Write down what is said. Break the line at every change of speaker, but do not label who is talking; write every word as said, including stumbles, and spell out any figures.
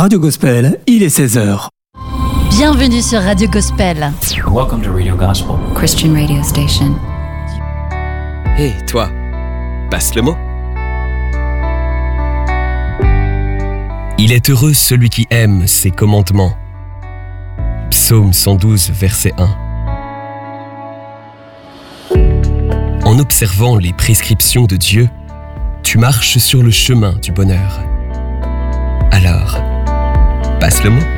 Radio Gospel, il est seize heures.
Bienvenue sur Radio Gospel.
Welcome to Radio Gospel,
Christian radio station.
Hé, hey, toi, passe le mot. Il est heureux celui qui aime ses commandements. Psaume cent douze, verset un. En observant les prescriptions de Dieu, tu marches sur le chemin du bonheur. Alors, passe le mot.